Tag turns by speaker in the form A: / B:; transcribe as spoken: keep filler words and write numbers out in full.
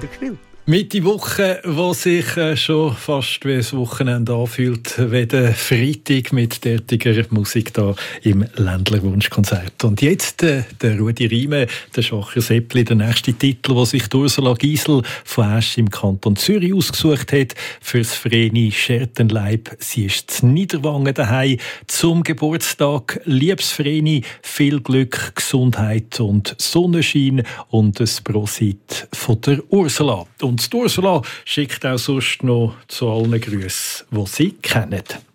A: wieder gespielt.
B: Mitte Woche, wo sich äh, schon fast wie ein Wochenende anfühlt, wie der Freitag mit derartiger Musik da im Ländler Wunschkonzert. Und jetzt äh, der Rudi Riemen, der Schacher Seppli, der nächste Titel, den sich Ursula Giesel von Asch im Kanton Zürich ausgesucht hat, fürs Vreni Schertenleib. Sie ist zu Niederwangen daheim zum Geburtstag. Liebes Vreni, viel Glück, Gesundheit und Sonnenschein und ein Prosit von der Ursula. Und die Ursula schickt auch sonst noch zu allen Grüßen, die sie kennen.